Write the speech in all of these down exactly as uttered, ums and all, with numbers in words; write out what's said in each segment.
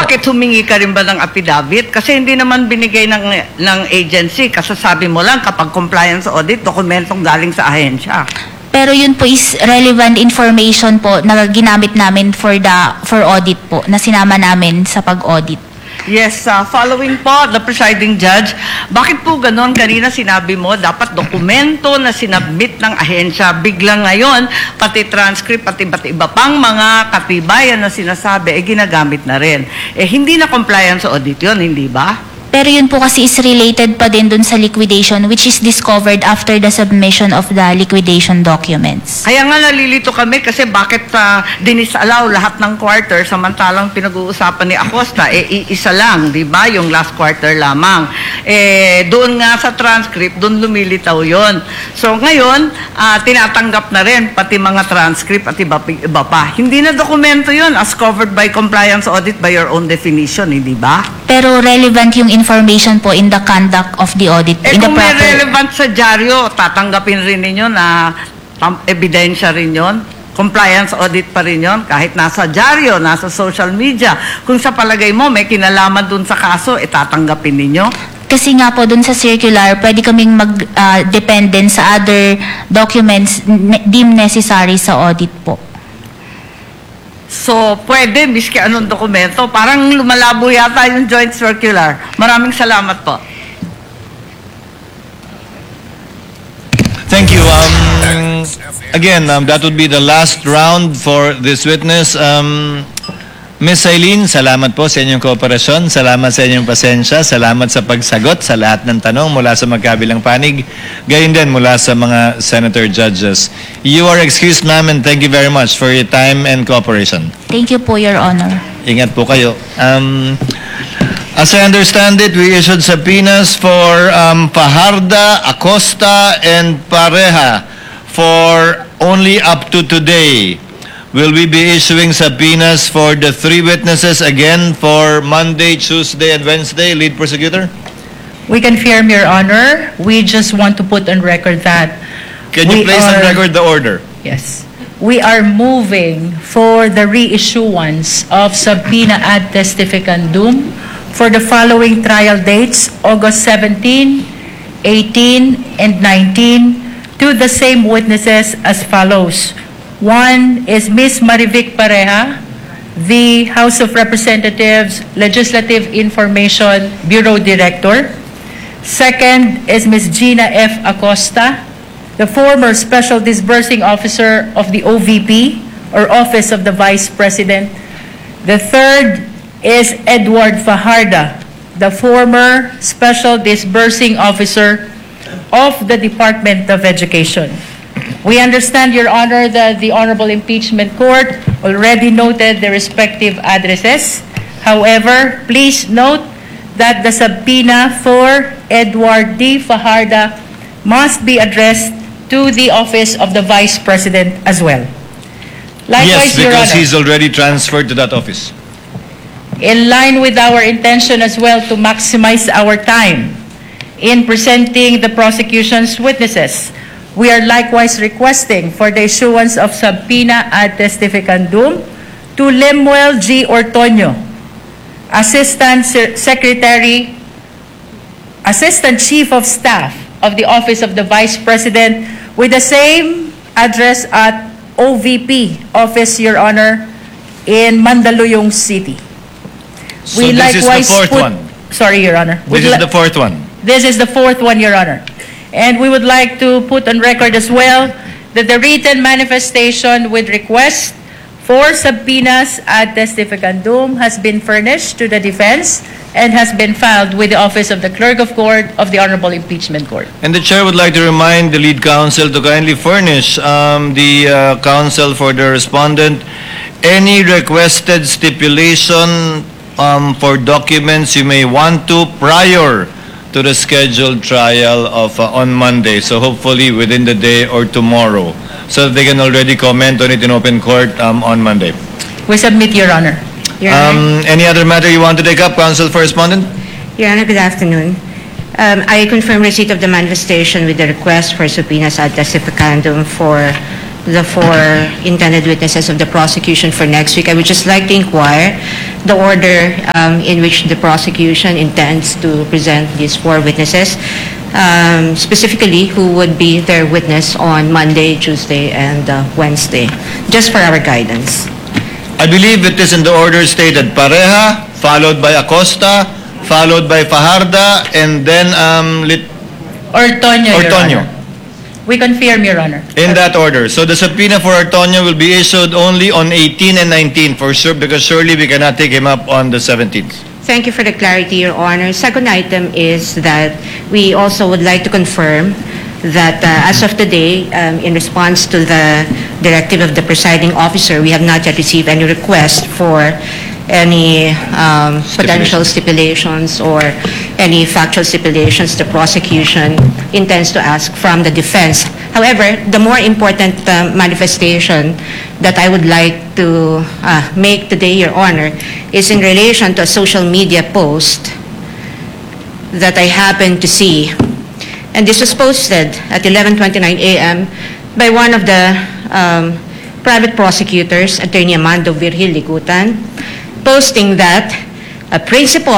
bakit humingi ka rin ba ng affidavit? Kasi hindi naman binigay ng, ng agency. Kasasabi mo lang kapag compliance audit, dokumentong galing sa ahensya. Pero yun po is relevant information po na ginamit namin for the for audit po, na sinama namin sa pag-audit. Yes, uh, following po, the presiding judge, bakit po ganon? Kanina sinabi mo, dapat dokumento na sinabmit ng ahensya. Biglang ngayon, pati transcript, pati pati iba pang mga katibayan na sinasabi, eh ginagamit na rin. Eh hindi na compliance audit yun, hindi ba? Pero yun po kasi is related pa din dun sa liquidation, which is discovered after the submission of the liquidation documents. Kaya nga nalilito kami kasi bakit uh, dinisallow lahat ng quarter samantalang pinag-uusapan ni Acosta, eh iisa lang, di ba? Yung last quarter lamang. Eh, doon nga sa transcript, doon lumilitaw yon. So ngayon, uh, tinatanggap na rin pati mga transcript at iba, iba pa. Hindi na dokumento yon as covered by compliance audit by your own definition, hindi ba? Pero relevant yung information po in the conduct of the audit. Eh in kung the may proper... relevant sa dyaryo, tatanggapin rin ninyo na um, ebidensya rin yon. Compliance audit pa rin yon. Kahit nasa dyaryo, nasa social media. Kung sa palagay mo may kinalaman dun sa kaso, eh tatanggapin ninyo. Kasi nga po dun sa circular, pwede kaming mag-dependent uh, sa other documents deemed necessary sa audit po. So, pwede, miski anong dokumento. Parang lumalabo yata yung joint circular. Maraming salamat po. Thank you. Um, again, um, that would be the last round for this witness. Um, Miz Eileen, salamat po sa inyong kooperasyon. Salamat sa inyong pasensya. Salamat sa pagsagot sa lahat ng tanong mula sa magkabilang panig. Gayon din mula sa mga senator judges. You are excused, ma'am, and thank you very much for your time and cooperation. Thank you po, Your Honor. Ingat po kayo. Um, as I understand it, we issued subpoenas for um, Fajarda, Acosta, and Pareja for only up to today. Will we be issuing subpoenas for the three witnesses again for Monday, Tuesday, and Wednesday, lead prosecutor? We confirm, Your Honor. We just want to put on record that Can you we place are, on record the order? Yes. We are moving for the reissuance of subpoena ad testificandum for the following trial dates, August seventeenth, eighteenth, and nineteenth, to the same witnesses as follows. One is Miz Marivic Pareja, the House of Representatives Legislative Information Bureau Director. Second is Miz Gina F. Acosta, the former Special Disbursing Officer of the O V P, or Office of the Vice President. The third is Edward Fajarda, the former Special Disbursing Officer of the Department of Education. We understand, Your Honor, that the Honorable Impeachment Court already noted the respective addresses. However, please note that the subpoena for Edward D. Fajarda must be addressed to the Office of the Vice President as well. Likewise, Yes, Your because Honor, he's already transferred to that office. in line with our intention as well to maximize our time in presenting the prosecution's witnesses, we are likewise requesting for the issuance of subpoena ad testificandum to Lemuel G. Ortoño, Assistant Secretary, Assistant Chief of Staff of the Office of the Vice President, with the same address at O V P Office, Your Honor, in Mandaluyong City. So this is the fourth put, one. Sorry, Your Honor. This We'd is li- the fourth one. This is the fourth one, Your Honor. And we would like to put on record as well that the written manifestation with request for subpoenas ad testificandum has been furnished to the defense and has been filed with the Office of the Clerk of Court of the Honorable Impeachment Court. And the chair would like to remind the lead counsel to kindly furnish um, the uh, counsel for the respondent any requested stipulation um, for documents you may want to prior to the scheduled trial of uh, on Monday. So hopefully within the day or tomorrow, so that they can already comment on it in open court um, on Monday. We submit, Your Honor. Your Honor, Um, any other matter you want to take up, counsel for respondent? Your Honor, good afternoon. Um, I confirm receipt of the manifestation with the request for subpoenas ad testificandum for the four intended witnesses of the prosecution for next week. I would just like to inquire the order um, in which the prosecution intends to present these four witnesses, um, specifically who would be their witness on Monday, Tuesday, and uh, Wednesday, just for our guidance. I believe it is in the order stated: Pareja, followed by Acosta, followed by Fajarda, and then um, Lit- Ortonio, Your Ortonio. Honor. We confirm, Your Honor. In that order. So the subpoena for Ortonio will be issued only on eighteen and nineteen for sure, because surely we cannot take him up on the seventeenth. Thank you for the clarity, Your Honor. Second item is that we also would like to confirm that uh, as of today, um, in response to the directive of the presiding officer, we have not yet received any request for any um, potential stipulations or any factual stipulations the prosecution intends to ask from the defense. However, the more important uh, manifestation that I would like to uh, make today, Your Honor, is in relation to a social media post that I happened to see. And this was posted at eleven twenty-nine a m by one of the um, private prosecutors, Attorney Amando Virgil Ligutan, posting that a principal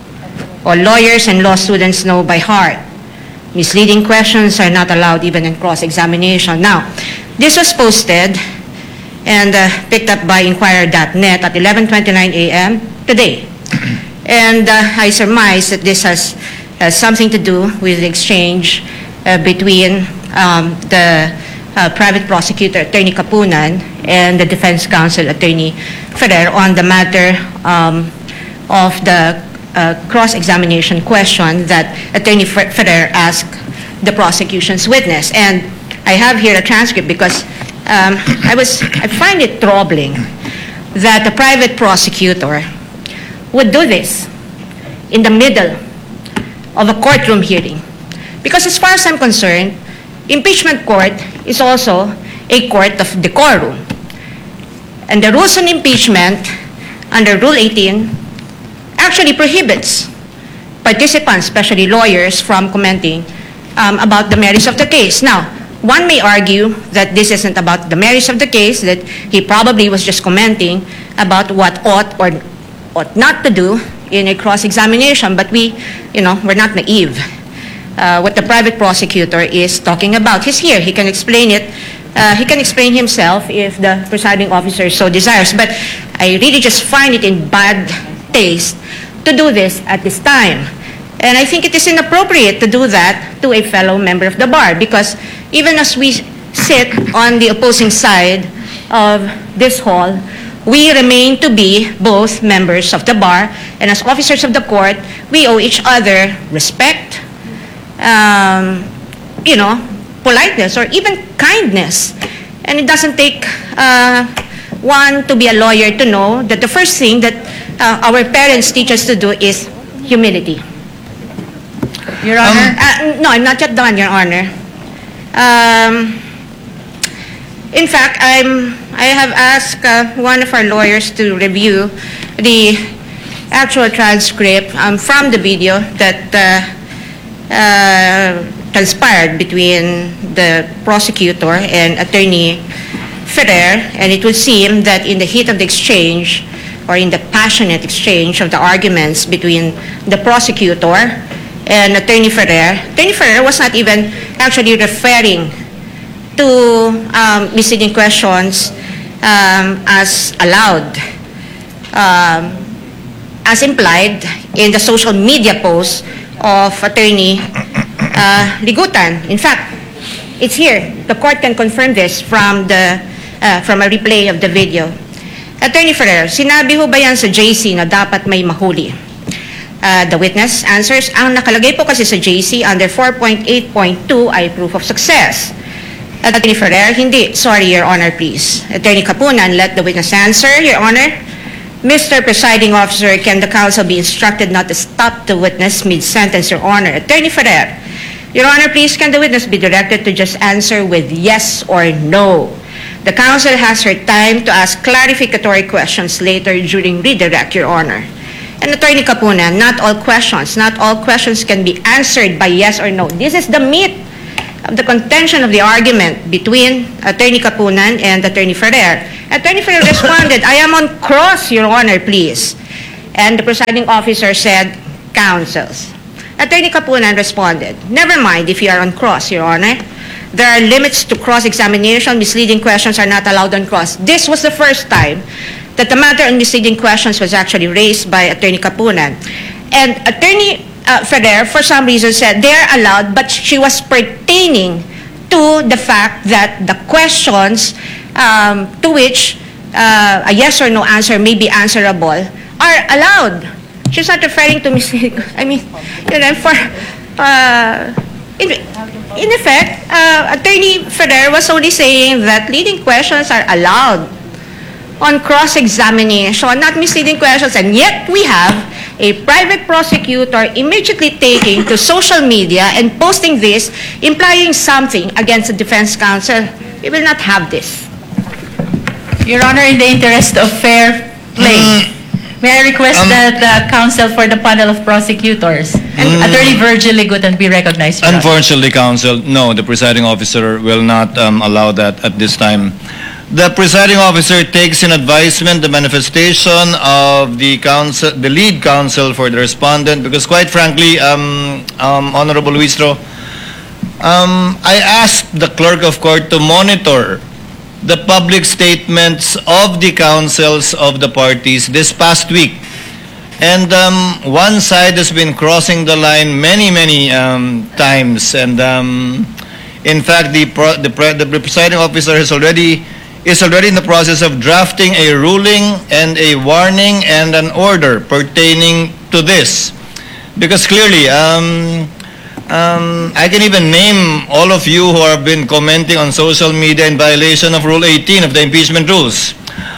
or lawyers and law students know by heart misleading questions are not allowed even in cross-examination. Now, this was posted and uh, picked up by Inquirer dot net at eleven twenty-nine a m today. And uh, I surmise that this has, has something to do with the exchange uh, between um, the uh, private prosecutor, Attorney Kapunan, and the defense counsel, Attorney Ferrer, on the matter um, of the uh, cross-examination question that Attorney Ferrer asked the prosecution's witness. And I have here a transcript because um, I was, I find it troubling that a private prosecutor would do this in the middle of a courtroom hearing. Because as far as I'm concerned, impeachment court is also a court of decorum. And the rules on impeachment under Rule eighteen actually prohibits participants, especially lawyers, from commenting um, about the merits of the case. Now, one may argue that this isn't about the merits of the case, that he probably was just commenting about what ought or ought not to do in a cross-examination, but we, you know, we're not naive. Uh, what the private prosecutor is talking about, he's here, he can explain it, uh, he can explain himself if the presiding officer so desires, but I really just find it in bad taste to do this at this time. And I think it is inappropriate to do that to a fellow member of the bar, because even as we sit on the opposing side of this hall, we remain to be both members of the bar, and as officers of the court, we owe each other respect, um, you know, politeness, or even kindness. And it doesn't take uh, one to be a lawyer to know that the first thing that uh, our parents teach us to do is humility. Your Honor. Uh, no, I'm not yet done, Your Honor. Um, in fact, I'm, I have asked uh, one of our lawyers to review the actual transcript um, from the video that uh, uh, transpired between the prosecutor and Attorney Ferrer, and it would seem that in the heat of the exchange, or in the passionate exchange of the arguments between the prosecutor and Attorney Ferrer, Attorney Ferrer was not even actually referring to um, misleading questions um, as allowed, um, as implied in the social media post of Attorney uh, Ligutan. In fact, it's here. The court can confirm this from the uh, from a replay of the video. Attorney Ferrer, sinabi ho ba yan sa J C na dapat may mahuli? Uh, the witness answers, ang nakalagay po kasi sa J C under four point eight point two ay proof of success. Attorney Ferrer, hindi. Sorry, Your Honor, please. Attorney Kapunan, let the witness answer, Your Honor. Mister Presiding Officer, can the counsel be instructed not to stop the witness mid-sentence, Your Honor? Attorney Ferrer, Your Honor, please, can the witness be directed to just answer with yes or no? The counsel has her time to ask clarificatory questions later during redirect, Your Honor. And Attorney Kapunan, not all questions, not all questions can be answered by yes or no. This is the meat of the contention of the argument between Attorney Kapunan and Attorney Ferrer. Attorney Ferrer responded, I am on cross, Your Honor, please. And the presiding officer said, counsels. Attorney Kapunan responded, never mind if you are on cross, Your Honor. There are limits to cross-examination. Misleading questions are not allowed on cross. This was the first time that the matter on misleading questions was actually raised by Attorney Kapunan. And Attorney uh, Ferrer, for some reason, said they are allowed, but she was pertaining to the fact that the questions um, to which uh, a yes or no answer may be answerable are allowed. She's not referring to misleading. I mean, you know, for uh, in, in effect, uh, Attorney Ferrer was only saying that leading questions are allowed on cross-examination, not misleading questions, and yet we have a private prosecutor immediately taking to social media and posting this, implying something against the defense counsel. We will not have this. Your Honor, in the interest of fair play, may I request Um, that the counsel for the panel of prosecutors, Attorney Virgil Ligutan, be recognized. Your Honor. Unfortunately, counsel, no, the presiding officer will not um, allow that at this time. The presiding officer takes in advisement the manifestation of the counsel, the lead counsel for the respondent, because quite frankly, um, um, Honorable Luistro, um, I asked the clerk of court to monitor the public statements of the counsels of the parties this past week. And um, one side has been crossing the line many, many um, times. And um, in fact, the, pro the, pre the presiding officer has already is already in the process of drafting a ruling and a warning and an order pertaining to this. Because clearly, um, um, I can even name all of you who have been commenting on social media in violation of Rule eighteen of the impeachment rules.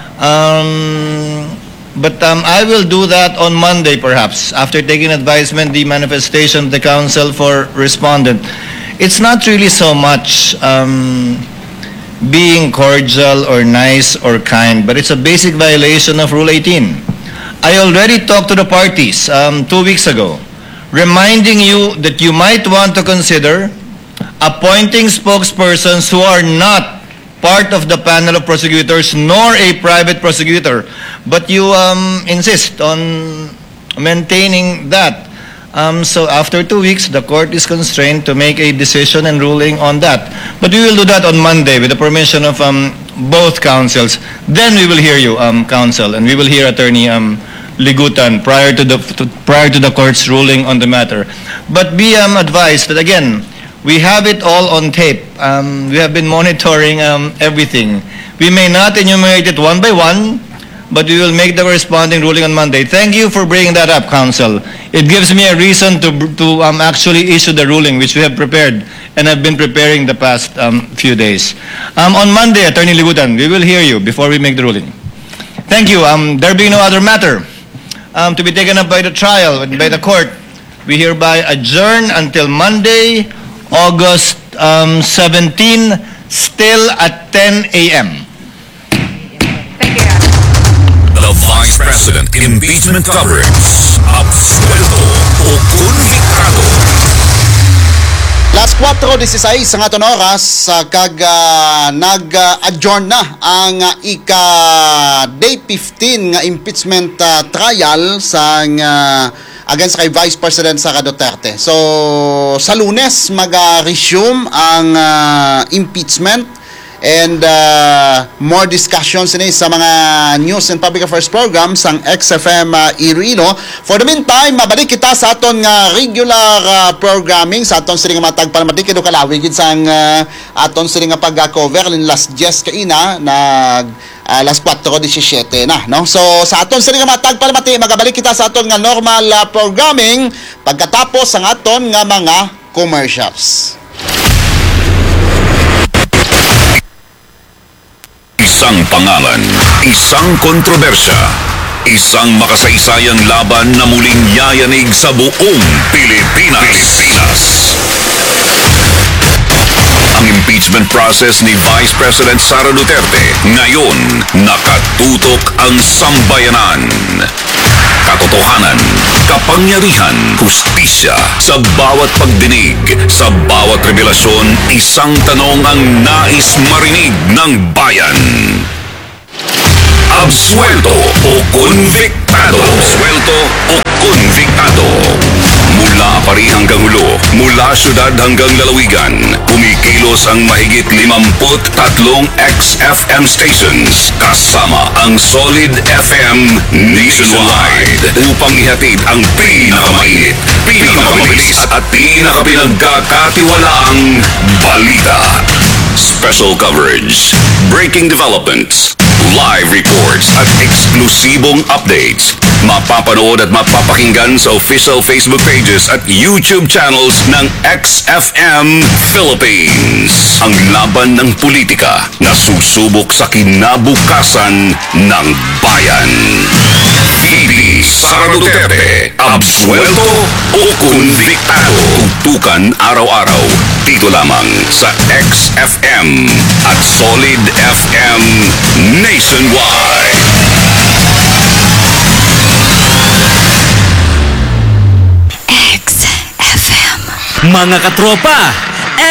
Um, but um, I will do that on Monday, perhaps, after taking advisement the manifestation of the counsel for respondent. It's not really so much um, being cordial or nice or kind, but it's a basic violation of Rule eighteen. I already talked to the parties um, two weeks ago, reminding you that you might want to consider appointing spokespersons who are not part of the panel of prosecutors nor a private prosecutor, but you um, insist on maintaining that. Um, so after two weeks, the court is constrained to make a decision and ruling on that. But we will do that on Monday with the permission of um, both counsels. Then we will hear you, um, counsel, and we will hear Attorney um, Ligutan prior to the to, prior to the court's ruling on the matter. But be um, advised that again, we have it all on tape. Um, we have been monitoring um, everything. We may not enumerate it one by one, but we will make the corresponding ruling on Monday. Thank you for bringing that up, counsel. It gives me a reason to to um, actually issue the ruling, which we have prepared and have been preparing the past um, few days. Um, on Monday, Attorney Ligutan, we will hear you before we make the ruling. Thank you. Um, there being no other matter um, to be taken up by the trial, by the court, we hereby adjourn until Monday, August um, seventeenth, still at ten A M The Vice President Impeachment Coverage. Absuelto o konbiktado. Last four sixteen sa nga ton oras uh, kag uh, nag-adjourn na ang uh, ika day fifteen nga impeachment uh, trial sa uh, against kay Vice President Sara Duterte. So sa Lunes mag-resume ang uh, impeachment. And uh, more discussions ini sa mga news and public affairs programs sang X F M uh, Iloilo. For the meantime, mabalik kita sa aton nga uh, regular uh, programming sa aton sila nga matag palamati kido kalawig sang uh, aton sila nga pag-cover in last yes kaina nag uh, last four seventeen na, no? So sa aton sila nga matag palamati magabalik kita sa aton nga normal uh, programming pagkatapos ang aton nga mga commercials. Isang pangalan, isang kontrobersya, isang makasaysayang laban na muling yayanig sa buong Pilipinas. Pilipinas. Ang impeachment process ni Vice President Sara Duterte ngayon nakatutok ang sambayanan. Katotohanan, kapangyarihan, hustisya. Sa bawat pagdinig, sa bawat revelasyon, isang tanong ang nais marinig ng bayan. Absuelto o konviktado? Absuelto o konviktado? Mula pari hanggang hulo, mula syudad hanggang lalawigan, kumikilos ang mahigit limamput tatlong X F M stations kasama ang Solid F M nationwide upang ihatid ang pinakamainit, pinakamabilis at pinakapinagkakatiwalaang balita. Special coverage, breaking developments, live reports at eksklusibong updates. Mapapanood at mapapakinggan sa official Facebook pages at YouTube channels ng X F M Philippines. Ang laban ng politika na susubok sa kinabukasan ng bayan. V P Sara Duterte, absuelto o konviktado? Tutukan araw-araw dito lamang sa X F M at Solid F M Nationwide. Mga katropa,